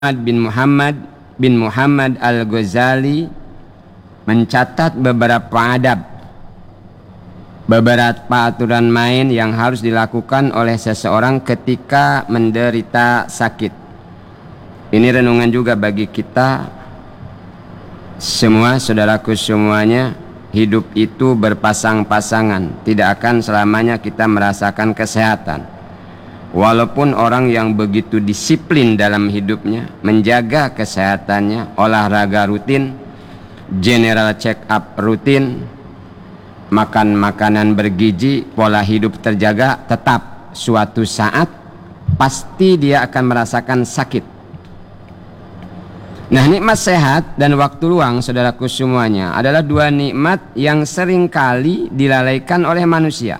bin Muhammad Al-Ghazali mencatat beberapa adab, beberapa aturan main yang harus dilakukan oleh seseorang ketika menderita sakit. Ini renungan juga bagi kita semua, saudaraku semuanya. Hidup itu berpasang-pasangan, tidak akan selamanya kita merasakan kesehatan. Walaupun orang yang begitu disiplin dalam hidupnya, menjaga kesehatannya, olahraga rutin, general check up rutin, makan makanan bergizi, pola hidup terjaga, tetap suatu saat pasti dia akan merasakan sakit. Nah, nikmat sehat dan waktu luang, saudaraku semuanya, adalah dua nikmat yang seringkali dilalaikan oleh manusia.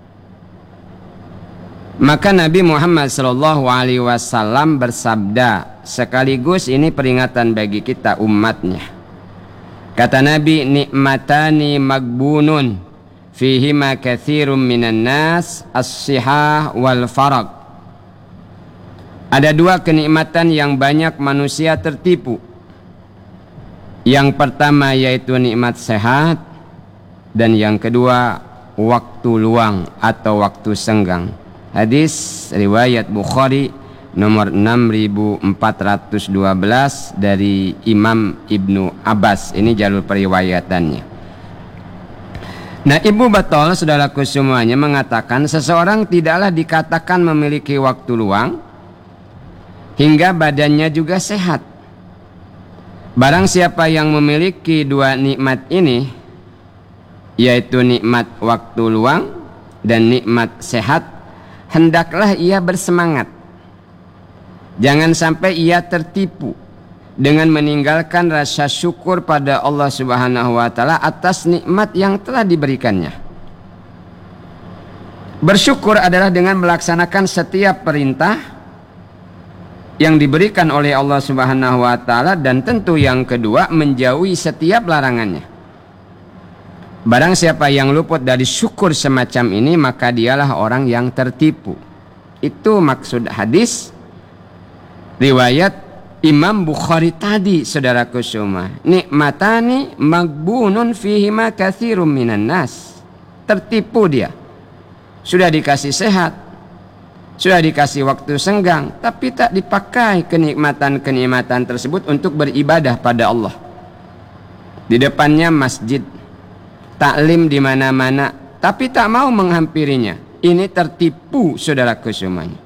Maka Nabi Muhammad SAW bersabda, sekaligus ini peringatan bagi kita umatnya. Kata Nabi, nikmatani magbunun fihima katsirun minan nas as-sihah wal farag. Ada dua kenikmatan yang banyak manusia tertipu. Yang pertama yaitu nikmat sehat, dan yang kedua waktu luang atau waktu senggang. Hadis riwayat Bukhari nomor 6412 dari Imam Ibnu Abbas. Ini jalur periwayatannya. Nah, Ibu Batul, saudaraku semuanya, mengatakan seseorang tidaklah dikatakan memiliki waktu luang hingga badannya juga sehat. Barang siapa yang memiliki dua nikmat ini, yaitu nikmat waktu luang dan nikmat sehat, hendaklah ia bersemangat. Jangan sampai ia tertipu dengan meninggalkan rasa syukur pada Allah Subhanahu wa taala atas nikmat yang telah diberikannya. Bersyukur adalah dengan melaksanakan setiap perintah yang diberikan oleh Allah Subhanahu wa taala, dan tentu yang kedua menjauhi setiap larangannya. Barang siapa yang luput dari syukur semacam ini, maka dialah orang yang tertipu. Itu maksud hadis riwayat Imam Bukhari tadi, saudaraku semua. Nikmatani magbunun fihima katsirun minan nas. Tertipu dia. Sudah dikasih sehat, sudah dikasih waktu senggang, tapi tak dipakai kenikmatan-kenikmatan tersebut untuk beribadah pada Allah. Di depannya masjid, taklim di mana-mana, tapi tak mau menghampirinya. Ini tertipu, saudaraku semuanya.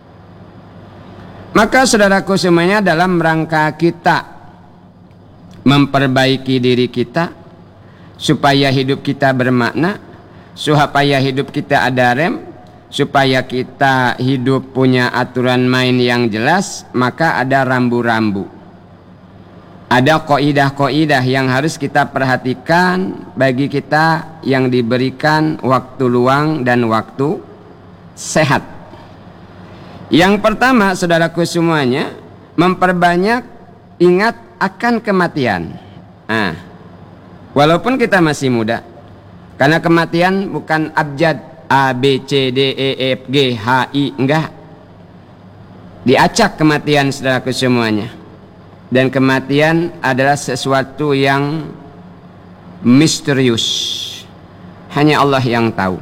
Maka saudaraku semuanya, dalam rangka kita memperbaiki diri kita supaya hidup kita bermakna, supaya hidup kita ada rem, supaya kita hidup punya aturan main yang jelas, maka ada rambu-rambu. Ada kaidah-kaidah yang harus kita perhatikan bagi kita yang diberikan waktu luang dan waktu sehat. Yang pertama, saudaraku semuanya, memperbanyak ingat akan kematian. Nah, walaupun kita masih muda, karena kematian bukan abjad A, B, C, D, E, F, G, H, I, enggak. Diacak kematian, saudaraku semuanya. Dan kematian adalah sesuatu yang misterius. Hanya Allah yang tahu.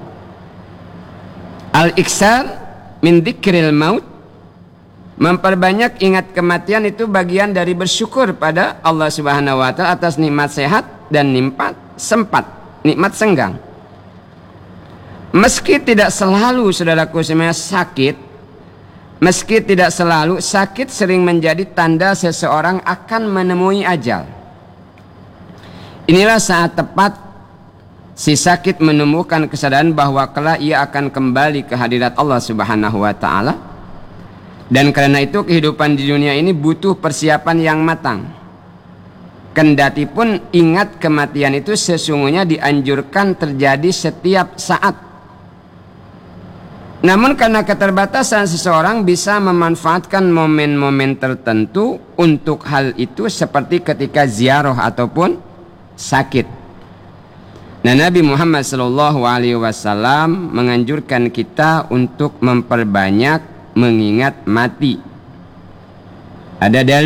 Al-iksar min dzikril maut, memperbanyak ingat kematian itu bagian dari bersyukur pada Allah Subhanahu wa taala atas nikmat sehat dan nikmat sempat, nikmat senggang. Meski tidak selalu, saudaraku semuanya, sakit, meski tidak selalu sakit sering menjadi tanda seseorang akan menemui ajal. Inilah saat tepat si sakit menemukan kesadaran bahwa kelak ia akan kembali ke hadirat Allah Subhanahu wa taala. Dan karena itu kehidupan di dunia ini butuh persiapan yang matang. Kendati pun ingat kematian itu sesungguhnya dianjurkan terjadi setiap saat. Namun karena keterbatasan seseorang bisa memanfaatkan momen-momen tertentu untuk hal itu, seperti ketika ziarah ataupun sakit. Nah, Nabi Muhammad SAW menganjurkan kita untuk memperbanyak mengingat mati. Ada dalil